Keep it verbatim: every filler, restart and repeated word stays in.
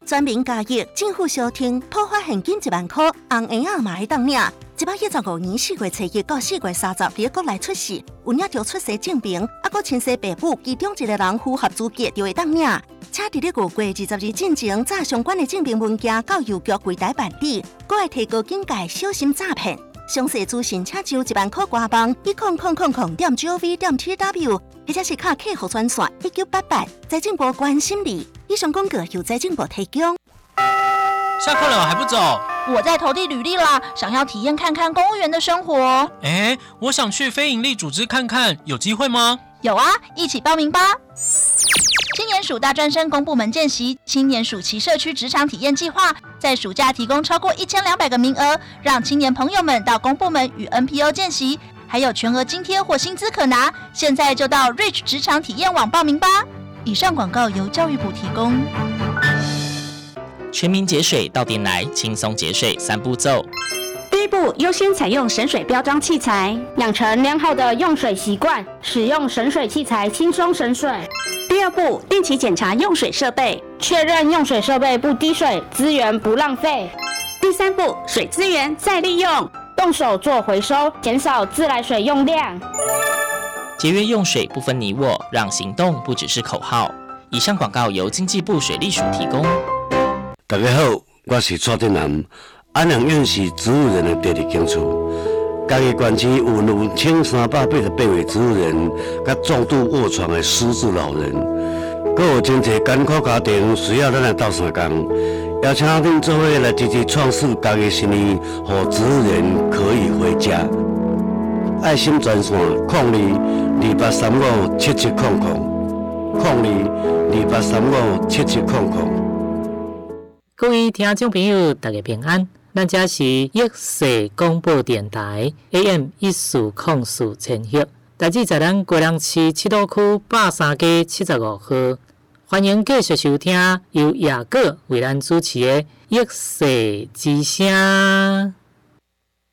全民加益，政府小厅普发现金一万块，红圆仔嘛会当领。一百一十五年四月初一到四月三十，伫国内出世，有领着出生证明，啊，佮亲生爸母其中一个人符合资格，就会当领。请伫咧五月二十日进前，早相关的证明文件到邮局柜台办理，佮会提高警戒，小心诈骗。详细资讯请就一万块官网一空空空空点 gov 点 tw， 或者是卡客服专线一九八八，财政部关心你。以上广告由财政部提供。 下课了还不走？ 我在投递履历啦，想要体验看看公务员的生活。 哎，我想去非营利组织看看，有机会吗？ 有啊，一起报名吧！青年署大专生公部门见习，青年暑期社区职场体验计划，在暑假提供超过一千两百个名额，让青年朋友们到公部门与 N P O 见习，还有全额津贴或薪资可拿。现在就到 Reach 职场体验网报名吧！以上广告由教育部提供。 全民节水到店来，轻松节水三步骤。 第一步，优先采用省水标章器材，养成良好的用水习惯，使用省水器材轻松省水。 第二步，定期检查用水设备， 确认用水设备不滴水，资源不浪费。 第三步，水资源再利用， 动手做回收，减少自来水用量。 节约用水不分你我，让行动不只是口号。以上广告由经济部水利署提供。 大家好，我是蔡振南。安良院是植物人的第二间厝，嘉义县区有两千三百八十八位植物人，甲重度卧床的失智老人，阁有真侪艰苦家庭需要咱来斗相共，邀请恁做伙来积极创设嘉义新年，让植物人可以回家。爱心专线：零二二八三五七七零零，零二二八三五七七零零。 各位听众朋友，大家平安。咱这是益世广播电台 A M 一四零四千赫，台址在咱高雄市七堵区八三街七十五号。欢迎继续收听由亚哥为咱主持的益世之声。